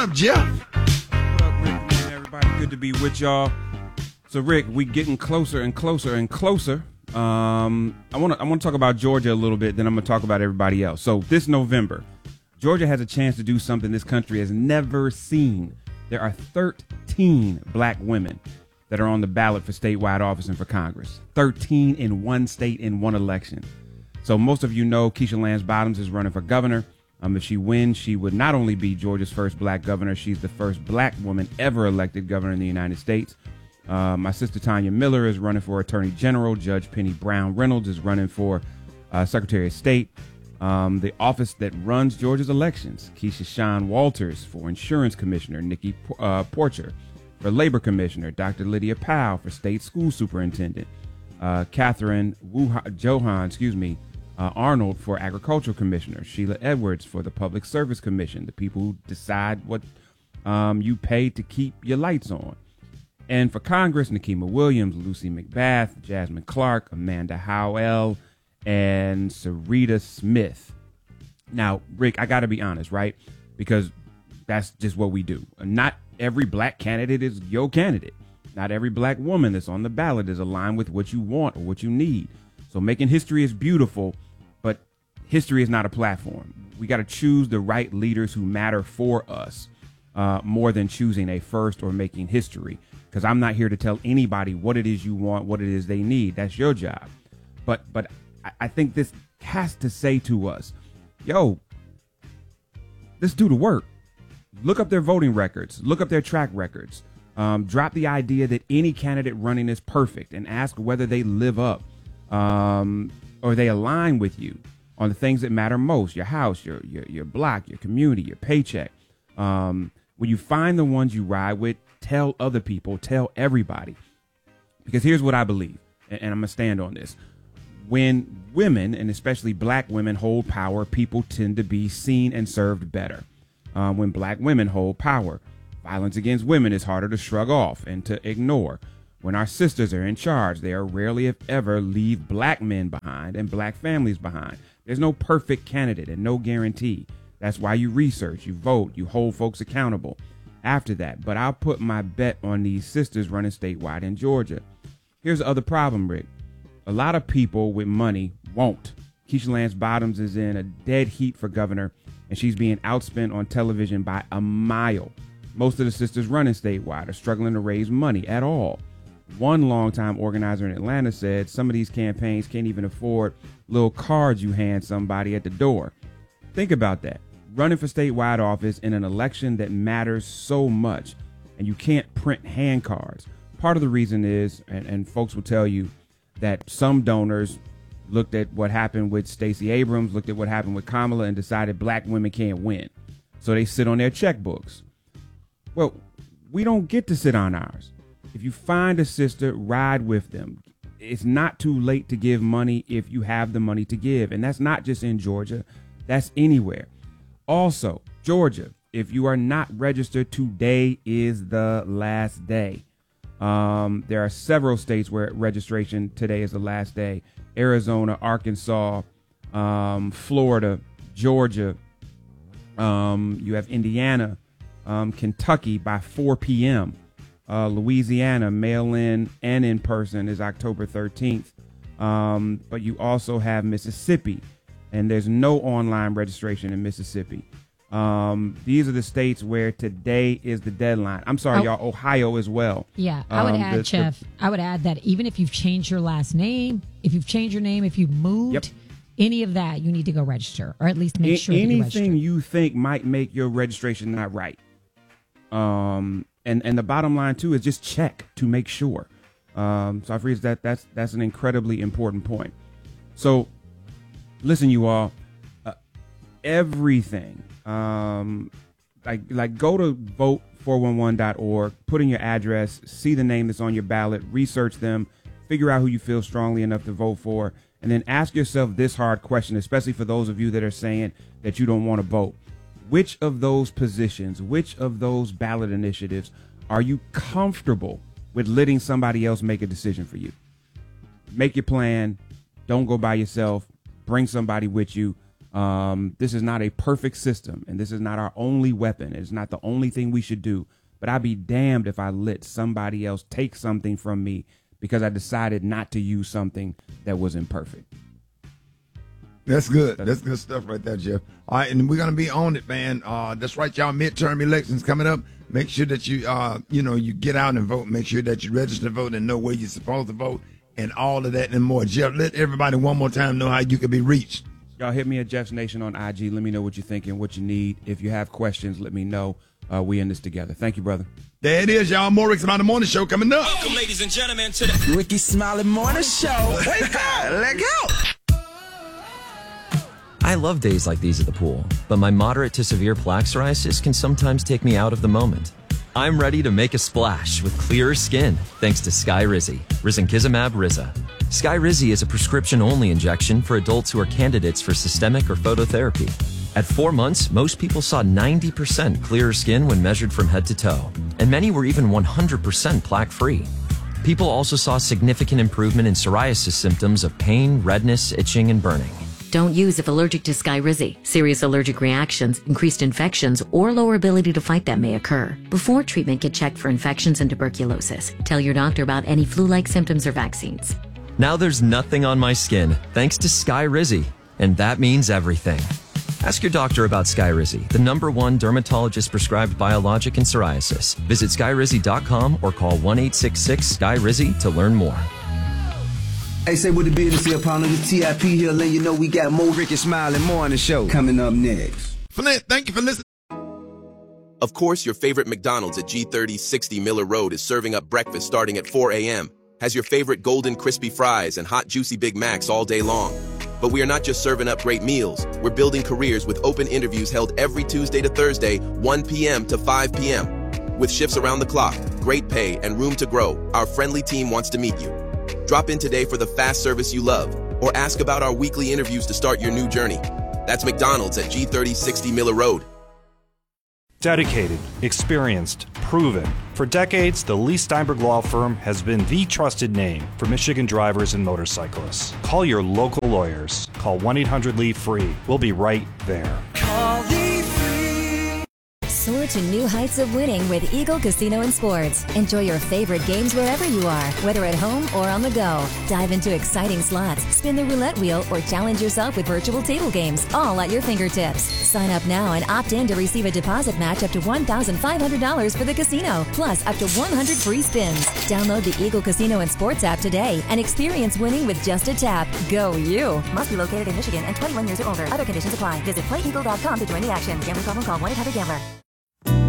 up, Jeff? What up, Rick? Man, everybody, good to be with y'all. So, Rick, we getting closer and closer and closer. I want to talk about Georgia a little bit, then I'm going to talk about everybody else. So, this November, Georgia has a chance to do something this country has never seen. There are 13 black women that are on the ballot for statewide office and for Congress. 13 in one state in one election. So most of you know Keisha Lance Bottoms is running for governor. If she wins, she would not only be Georgia's first black governor, she's the first black woman ever elected governor in the United States. My sister Tanya Miller is running for Attorney General. Judge Penny Brown Reynolds is running for Secretary of State. The office that runs Georgia's elections, Keisha Sean Walters for Insurance Commissioner, Nikki Porcher for Labor Commissioner, Dr. Lydia Powell for State School Superintendent, Catherine Arnold for Agricultural Commissioner, Sheila Edwards for the Public Service Commission, the people who decide what you pay to keep your lights on. And for Congress, Nikema Williams, Lucy McBath, Jasmine Clark, Amanda Howell, and Sarita Smith. Now, Rick, I got to be honest, right? Because that's just what we do. Not every black candidate is your candidate. Not every black woman that's on the ballot is aligned with what you want or what you need. So making history is beautiful, but history is not a platform. We got to choose the right leaders who matter for us more than choosing a first or making history. Because I'm not here to tell anybody what it is you want, what it is they need. That's your job. But I think this has to say to us, yo, let's do the work. Look up their voting records. Look up their track records. Drop the idea that any candidate running is perfect and ask whether they live up or they align with you on the things that matter most, your house, your block, your community, your paycheck. When you find the ones you ride with, tell other people, tell everybody. Because here's what I believe, and I'm going to stand on this. When women, and especially black women, hold power, people tend to be seen and served better. When black women hold power, violence against women is harder to shrug off and to ignore. When our sisters are in charge, they are rarely, if ever, leave black men behind and black families behind. There's no perfect candidate and no guarantee. That's why you research, you vote, you hold folks accountable after that. But I'll put my bet on these sisters running statewide in Georgia. Here's the other problem, Rick. A lot of people with money won't. Keisha Lance Bottoms is in a dead heat for governor, and she's being outspent on television by a mile. Most of the sisters running statewide are struggling to raise money at all. One longtime organizer in Atlanta said some of these campaigns can't even afford little cards you hand somebody at the door. Think about that. Running for statewide office in an election that matters so much, and you can't print hand cards. Part of the reason is, and folks will tell you, that some donors looked at what happened with Stacey Abrams, looked at what happened with Kamala, and decided black women can't win. So they sit on their checkbooks. Well, we don't get to sit on ours. If you find a sister, ride with them. It's not too late to give money if you have the money to give. And that's not just in Georgia. That's anywhere. Also, Georgia, if you are not registered, today is the last day. There are several states where registration today is the last day. Arizona, Arkansas, Florida, Georgia. You have Indiana, Kentucky by 4 p.m. Louisiana, mail-in and in person is October 13th. But you also have Mississippi, and there's no online registration in Mississippi. These are the states where today is the deadline. I'm sorry, y'all, Ohio as well. Yeah, I would add, Jeff, I would add that even if you've changed your last name, if you've changed your name, if you've moved, any of that, you need to go register, or at least make sure that you register. Anything you think might make your registration not right. And the bottom line, too, is just check to make sure. So I feel that's an incredibly important point. So listen, you all, everything. Like go to vote411.org, put in your address, see the name that's on your ballot, research them, figure out who you feel strongly enough to vote for, and then ask yourself this hard question, especially for those of you that are saying that you don't want to vote. Which of those positions, which of those ballot initiatives are you comfortable with letting somebody else make a decision for you? Make your plan. Don't go by yourself. Bring somebody with you. This is not a perfect system, and this is not our only weapon. It's not the only thing we should do. But I'd be damned if I let somebody else take something from me because I decided not to use something that was imperfect. That's good. That's good stuff right there, Jeff. All right, and we're gonna be on it, man. That's right, y'all. Midterm elections coming up. Make sure that you, you get out and vote. Make sure that you register to vote and know where you're supposed to vote, and all of that and more. Jeff, let everybody one more time know how you can be reached. Y'all hit me at Jeff's Nation on IG. Let me know what you're thinking, what you need. If you have questions, let me know. We in this together. Thank you, brother. There it is, y'all. More Ricky Smiley Morning Show coming up. Welcome, ladies and gentlemen, to the Ricky Smiley Morning Show. Wake up, let go. I love days like these at the pool, but my moderate to severe plaque psoriasis can sometimes take me out of the moment. I'm ready to make a splash with clearer skin thanks to Skyrizi, Risankizumab Riza. Skyrizi is a prescription-only injection for adults who are candidates for systemic or phototherapy. At 4 months, most people saw 90% clearer skin when measured from head to toe, and many were even 100% plaque-free. People also saw significant improvement in psoriasis symptoms of pain, redness, itching, and burning. Don't use if allergic to Skyrizi. Serious allergic reactions, increased infections, or lower ability to fight them may occur. Before treatment, get checked for infections and tuberculosis. Tell your doctor about any flu-like symptoms or vaccines. Now there's nothing on my skin thanks to Skyrizi, and that means everything. Ask your doctor about Skyrizi, the #1 dermatologist-prescribed biologic in psoriasis. Visit Skyrizi.com or call 1-866-SKY-RIZZI to learn more. Hey, say what the business here, partner. The TIP here, letting you know we got more Ricky Smiley Morning Show coming up next. Flint, thank you for listening. Of course, your favorite McDonald's at G30 60 Miller Road is serving up breakfast starting at 4 a.m. Has your favorite golden crispy fries and hot juicy Big Macs all day long. But we are not just serving up great meals. We're building careers with open interviews held every Tuesday to Thursday, 1 p.m. to 5 p.m. With shifts around the clock, great pay, and room to grow, our friendly team wants to meet you. Drop in today for the fast service you love, or ask about our weekly interviews to start your new journey. That's McDonald's at G30 60 Miller Road. Dedicated, experienced, proven. For decades, the Lee Steinberg Law Firm has been the trusted name for Michigan drivers and motorcyclists. Call your local lawyers. Call 1-800-LEE-FREE. We'll be right there. Call Lee Free. Soar to new heights of winning with Eagle Casino and Sports. Enjoy your favorite games wherever you are, whether at home or on the go. Dive into exciting slots, spin the roulette wheel, or challenge yourself with virtual table games, all at your fingertips. Sign up now and opt in to receive a deposit match up to $1,500 for the casino, plus up to 100 free spins. Download the Eagle Casino and Sports app today and experience winning with just a tap. Go you! Must be located in Michigan and 21 years or older. Other conditions apply. Visit playeagle.com to join the action. Gambling problem? Call 1-800-GAMBLER.